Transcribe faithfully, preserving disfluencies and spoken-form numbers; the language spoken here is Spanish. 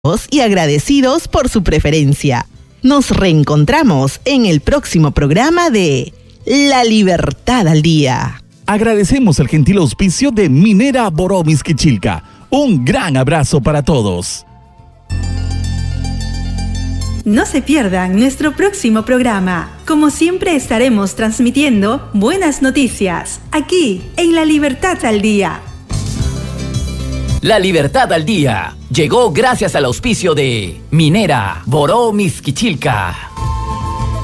y agradecidos por su preferencia. Nos reencontramos en el próximo programa de La Libertad al Día. Agradecemos el gentil auspicio de Minera Boró Mixquichilca. Un gran abrazo para todos. No se pierdan nuestro próximo programa. Como siempre estaremos transmitiendo buenas noticias aquí en La Libertad al Día. La Libertad al Día llegó gracias al auspicio de Minera Boró Mixquichilca.